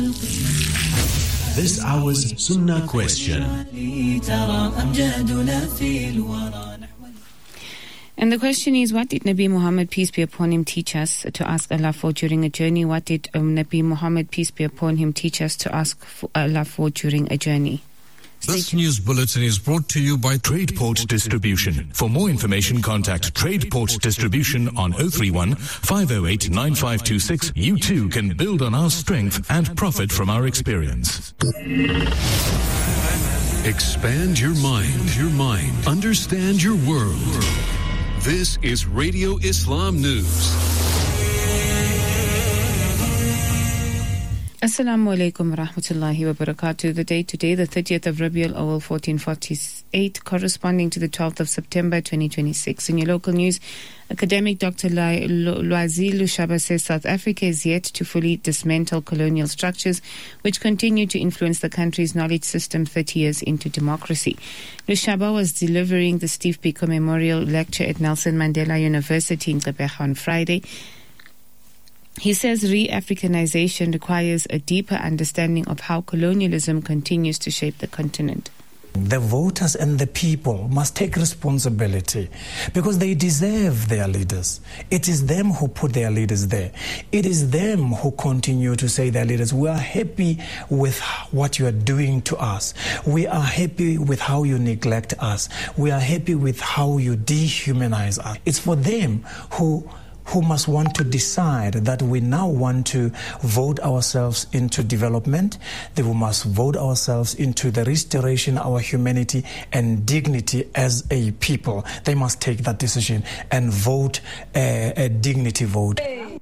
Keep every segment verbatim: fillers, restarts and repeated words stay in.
This hour's Sunnah question. And the question is, what did Nabi Muhammad, peace be upon him, teach us to ask Allah for during a journey? What did um, Nabi Muhammad, peace be upon him, teach us to ask for Allah for during a journey? This news bulletin is brought to you by TradePort Distribution. For more information, contact TradePort Distribution on oh three one, five oh eight, nine five two six. You too can build on our strength and profit from our experience. Expand your mind, your mind. Understand your world. This is Radio Islam News. Assalamu alaikum wa rahmatullahi wa barakatuh. The date today, the thirtieth of Rabiul Awal fourteen forty-eight, corresponding to the twelfth of September twenty twenty-six. In your local news, academic Doctor Lwazi Lushaba says South Africa is yet to fully dismantle colonial structures which continue to influence the country's knowledge system thirty years into democracy. Lushaba was delivering the Steve Biko Memorial Lecture at Nelson Mandela University in Gqeberha on Friday. He says re-Africanization requires a deeper understanding of how colonialism continues to shape the continent. The voters and the people must take responsibility because they deserve their leaders. It is them who put their leaders there. It is them who continue to say their leaders, we are happy with what you are doing to us. We are happy with how you neglect us. We are happy with how you dehumanize us. It's for them who who must want to decide that we now want to vote ourselves into development, that we must vote ourselves into the restoration of our humanity and dignity as a people. They must take that decision and vote a, a dignity vote.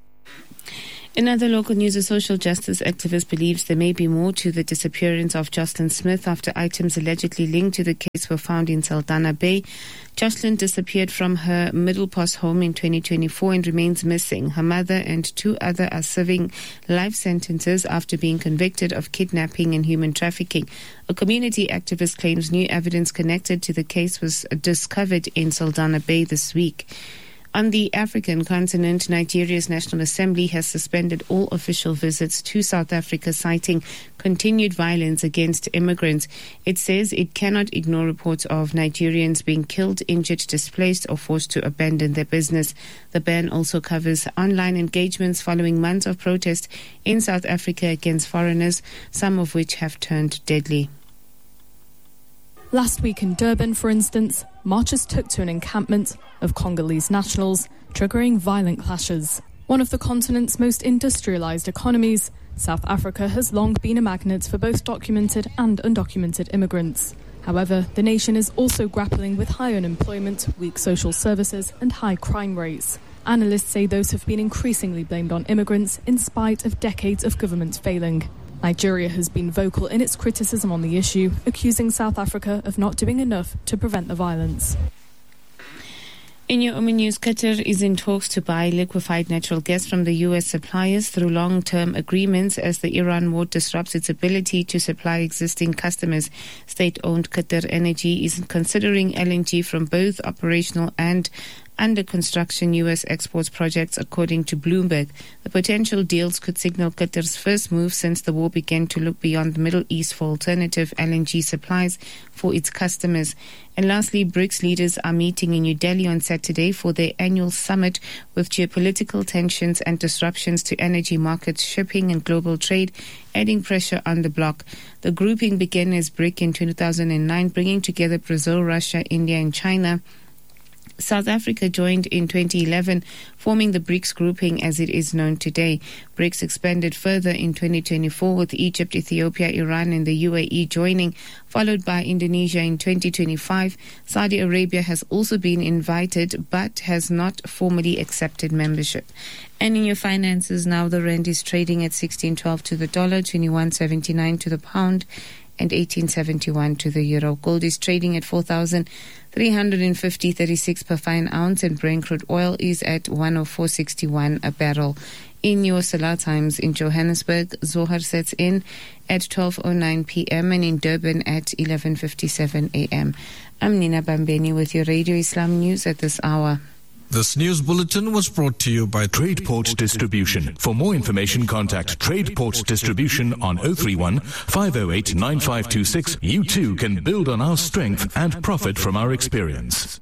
In other local news, a social justice activist believes there may be more to the disappearance of Jocelyn Smith after items allegedly linked to the case were found in Saldanha Bay. Jocelyn disappeared from her Middlepost home in twenty twenty-four and remains missing. Her mother and two others are serving life sentences after being convicted of kidnapping and human trafficking. A community activist claims new evidence connected to the case was discovered in Saldanha Bay this week. On the African continent, Nigeria's National Assembly has suspended all official visits to South Africa, citing continued violence against immigrants. It says it cannot ignore reports of Nigerians being killed, injured, displaced, or forced to abandon their business. The ban also covers online engagements following months of protest in South Africa against foreigners, some of which have turned deadly. Last week in Durban, for instance, marchers took to an encampment of Congolese nationals, triggering violent clashes. One of the continent's most industrialized economies, South Africa has long been a magnet for both documented and undocumented immigrants. However, the nation is also grappling with high unemployment, weak social services, and high crime rates. Analysts say those have been increasingly blamed on immigrants in spite of decades of government failing. Nigeria has been vocal in its criticism on the issue, accusing South Africa of not doing enough to prevent the violence. In your Oman News, Qatar is in talks to buy liquefied natural gas from the U S suppliers through long-term agreements as the Iran war disrupts its ability to supply existing customers. State-owned Qatar Energy is considering L N G from both operational and under construction U S exports projects, according to Bloomberg. The potential deals could signal Qatar's first move since the war began to look beyond the Middle East for alternative L N G supplies for its customers. And lastly, BRICS leaders are meeting in New Delhi on Saturday for their annual summit, with geopolitical tensions and disruptions to energy markets, shipping and global trade adding pressure on the bloc. The grouping began as BRIC in two thousand nine, bringing together Brazil, Russia, India and China. South Africa joined in twenty eleven, forming the BRICS grouping as it is known today. BRICS expanded further in twenty twenty-four with Egypt, Ethiopia, Iran and the U A E joining, followed by Indonesia in twenty twenty-five. Saudi Arabia has also been invited but has not formally accepted membership. And in your finances now, the rand is trading at sixteen twelve to the dollar, twenty-one seventy-nine to the pound and eighteen seventy-one to the euro. Gold is trading at four thousand three hundred fifty point three six per fine ounce, and Brent crude oil is at one oh four sixty-one a barrel. In your Salah times in Johannesburg, Zohar sets in at twelve oh nine p.m. and in Durban at eleven fifty-seven a.m. I'm Nina Bambeni with your Radio Islam News at this hour. This news bulletin was brought to you by TradePort Distribution. For more information, contact TradePort Distribution on zero three one, five zero eight, nine five two six. You too can build on our strength and profit from our experience.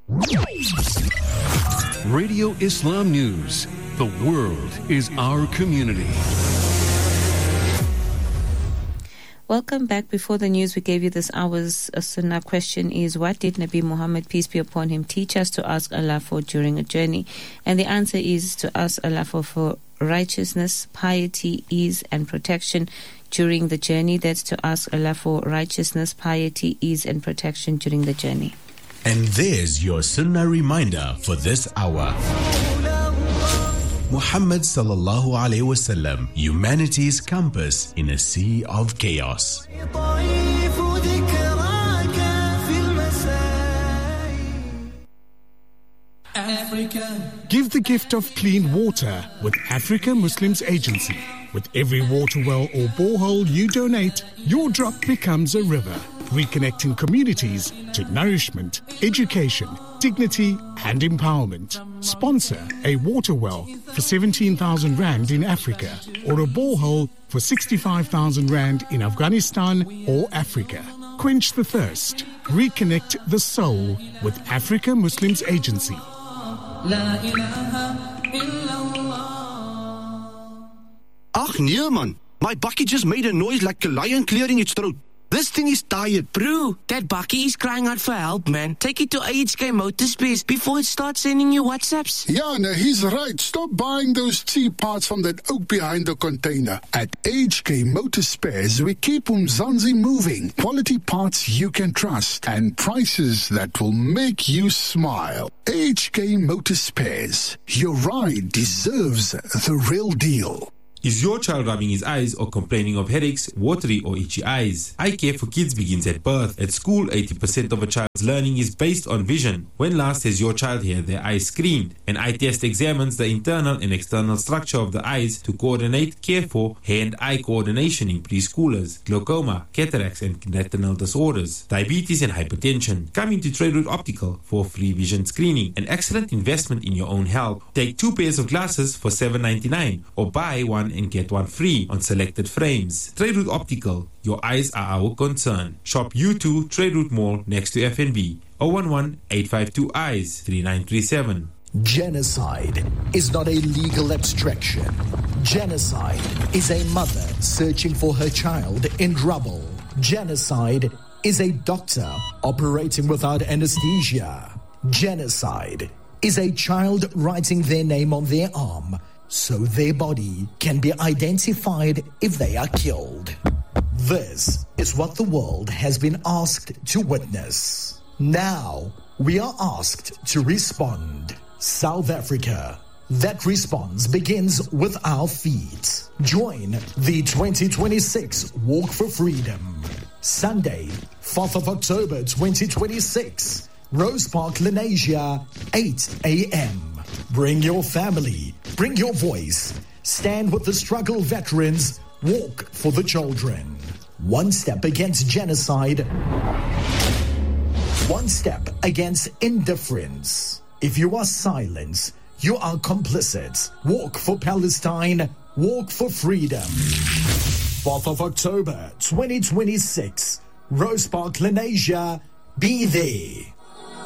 Radio Islam News. The world is our community. Welcome back. Before the news, we gave you this hour's uh, sunnah question is, what did Nabi Muhammad, peace be upon him, teach us to ask Allah for during a journey? And the answer is to ask Allah for, for righteousness, piety, ease and protection during the journey. That's to ask Allah for righteousness, piety, ease and protection during the journey. And there's your sunnah reminder for this hour. Muhammad sallallahu alayhi wasallam, humanity's compass in a sea of chaos. Africa. Give the gift of clean water with Africa Muslims Agency. With every water well or borehole you donate, your drop becomes a river, reconnecting communities to nourishment, education, dignity and empowerment. Sponsor a water well for seventeen thousand rand in Africa or a borehole for sixty-five thousand rand in Afghanistan or Africa. Quench the thirst. Reconnect the soul with Africa Muslims Agency. La ilaha illallah. Ach nee man, my bakkie just made a noise like a lion clearing its throat. This thing is tired. Bro, that bakkie is crying out for help, man. Take it to A H K Motorspares before it starts sending you WhatsApps. Yeah, no, he's right. Stop buying those cheap parts from that oak behind the container. At A H K Motorspares, we keep Umzansi moving. Quality parts you can trust and prices that will make you smile. A H K Motorspares. Your ride deserves the real deal. Is your child rubbing his eyes or complaining of headaches, watery or itchy eyes? Eye care for kids begins at birth. At school, eighty percent of a child's learning is based on vision. When last has your child had their eyes screened? An eye test examines the internal and external structure of the eyes to coordinate, care for hand-eye coordination in preschoolers, glaucoma, cataracts and retinal disorders, diabetes and hypertension. Come into Trade Route Optical for free vision screening, an excellent investment in your own health. Take two pairs of glasses for seven ninety-nine or buy one and get one free on selected frames. Trade Route Optical, your eyes are our concern. Shop U two Trade Route Mall next to F N B. zero one one, eight five two, eyes, three nine three seven. Genocide is not a legal abstraction. Genocide is a mother searching for her child in rubble. Genocide is a doctor operating without anesthesia. Genocide is a child writing their name on their arm so their body can be identified if they are killed. This is what the world has been asked to witness. Now, we are asked to respond. South Africa. That response begins with our feet. Join the twenty twenty-six Walk for Freedom. Sunday, fourth of October twenty twenty-six. Rose Park, Lenasia, eight a.m. Bring your family, bring your voice. Stand with the struggle veterans. Walk for the children. One step against genocide. One step against indifference. If you are silent, you are complicit. Walk for Palestine. Walk for freedom. fourth of October twenty twenty-six. Rose Park, Lenasia. Be there.